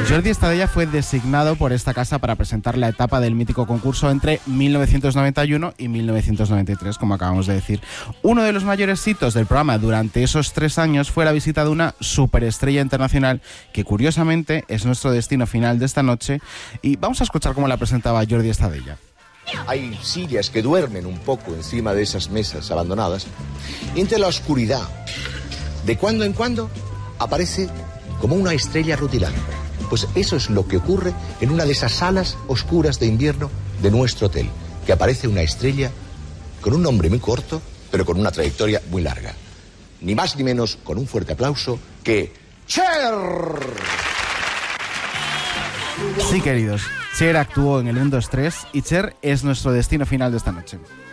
Jordi Estadella fue designado por esta casa para presentar la etapa del mítico concurso entre 1991 y 1993, como acabamos de decir. Uno de los mayores hitos del programa durante esos 3 años fue la visita de una superestrella internacional que, curiosamente, es nuestro destino final de esta noche, y vamos a escuchar cómo la presentaba Jordi Estadella. Hay sillas que duermen un poco encima de esas mesas abandonadas, y entre la oscuridad, de cuando en cuando, aparece como una estrella rutilante. Pues eso es lo que ocurre en una de esas salas oscuras de invierno de nuestro hotel, que aparece una estrella con un nombre muy corto, pero con una trayectoria muy larga. Ni más ni menos, con un fuerte aplauso, que Cher. Sí, queridos, Cher actuó en el 1, 2, 3 y Cher es nuestro destino final de esta noche.